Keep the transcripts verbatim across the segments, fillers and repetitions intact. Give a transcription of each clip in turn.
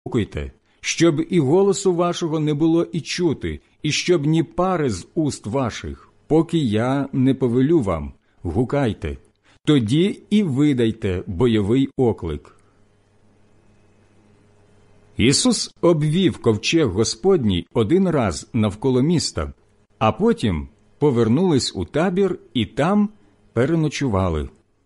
вигукуйте, щоб і голосу вашого не було і чути, і щоб ні пари з уст ваших, поки я не повелю вам, гукайте, тоді і видайте бойовий оклик». Ісус обвів ковчег Господній один раз навколо міста, а потім повернулись у табір і там переночували.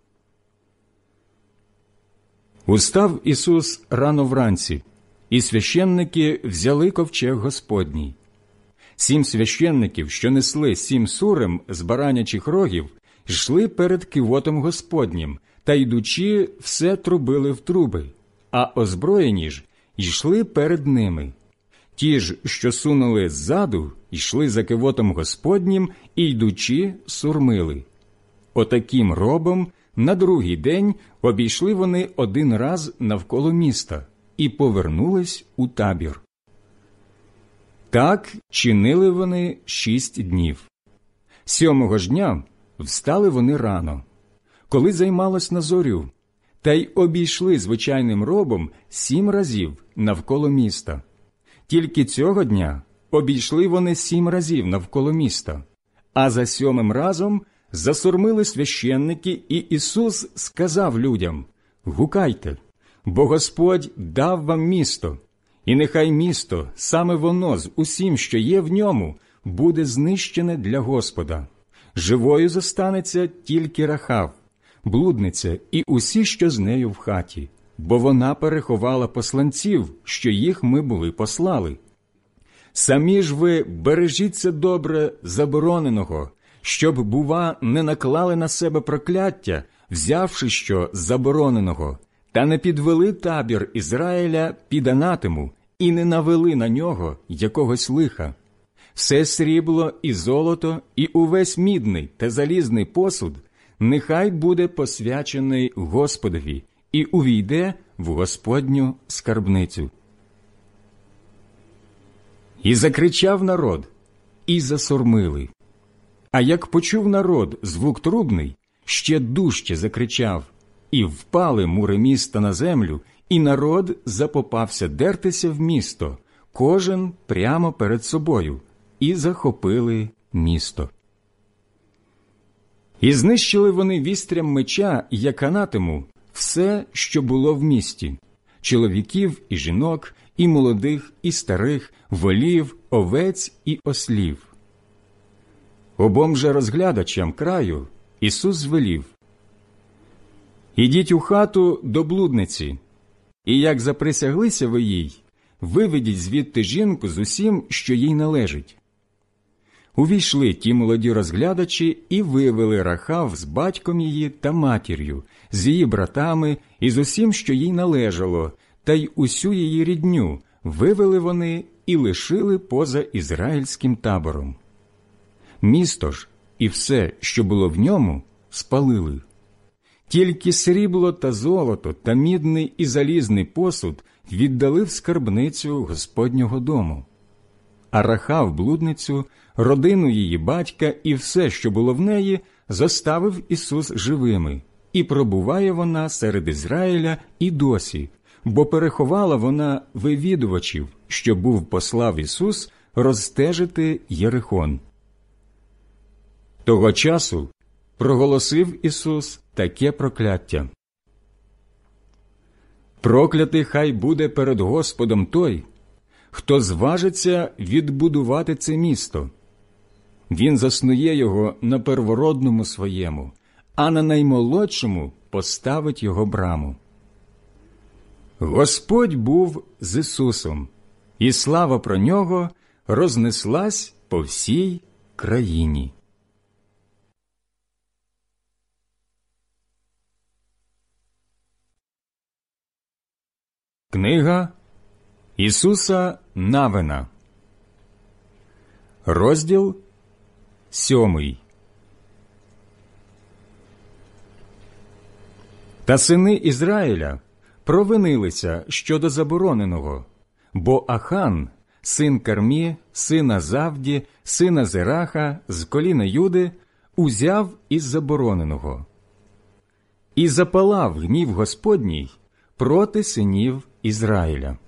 Устав Ісус рано вранці, і священники взяли ковчег Господній. Сім священників, що несли сім сурем з баранячих рогів, йшли перед кивотом Господнім, та йдучи, все трубили в труби, а озброєні ж йшли перед ними. Ті ж, що сунули ззаду, йшли за кивотом Господнім і, йдучи, сурмили. Отаким робом на другий день обійшли вони один раз навколо міста і повернулись у табір. Так чинили вони шість днів. Сьомого ж дня встали вони рано, коли займалось на зорю, та й обійшли звичайним робом сім разів навколо міста. Тільки цього дня обійшли вони сім разів навколо міста, а за сьомим разом засурмили священники, і Ісус сказав людям: «Гукайте, бо Господь дав вам місто, і нехай місто, саме воно з усім, що є в ньому, буде знищене для Господа. Живою зостанеться тільки Рахав, блудниця і усі, що з нею в хаті, бо вона переховала посланців, що їх ми були послали. Самі ж ви бережіться добре забороненого, щоб, бува, не наклали на себе прокляття, взявши що забороненого, та не підвели табір Ізраїля під анатему і не навели на нього якогось лиха. Все срібло і золото, і увесь мідний та залізний посуд нехай буде посвячений Господові і увійде в Господню скарбницю». І закричав народ, і засурмили. А як почув народ звук трубний, ще дужче закричав, і впали мури міста на землю, і народ запопався дертися в місто, кожен прямо перед собою, і захопили місто. І знищили вони вістрям меча, як анатему, все, що було в місті, чоловіків і жінок, і молодих, і старих, волів, овець і ослів. Обом же розглядачам краю Ісус звелів: «Ідіть у хату до блудниці, і як заприсяглися ви їй, виведіть звідти жінку з усім, що їй належить». Увійшли ті молоді розглядачі і вивели Рахав з батьком її та матір'ю, з її братами і з усім, що їй належало, та й усю її рідню вивели вони і лишили поза ізраїльським табором. Місто ж і все, що було в ньому, спалили. Тільки срібло та золото та мідний і залізний посуд віддали в скарбницю Господнього дому. А Рахав, блудницю, родину її батька і все, що було в неї, зоставив Ісус живими, і пробуває вона серед Ізраїля і досі, бо переховала вона вивідувачів, що був послав Ісус розстежити Єрихон. Того часу проголосив Ісус таке прокляття: «Проклятий хай буде перед Господом той, хто зважиться відбудувати це місто. Він заснує його на первородному своєму, а на наймолодшому поставить його браму». Господь був з Ісусом, і слава про нього рознеслась по всій країні. Книга Ісуса Навина, розділ сьомий. Та сини Ізраїля провинилися щодо забороненого, бо Ахан, син Кармі, сина Завді, сина Зераха, з коліна Юди, узяв із забороненого. І запалав гнів Господній проти синів Ізраїля.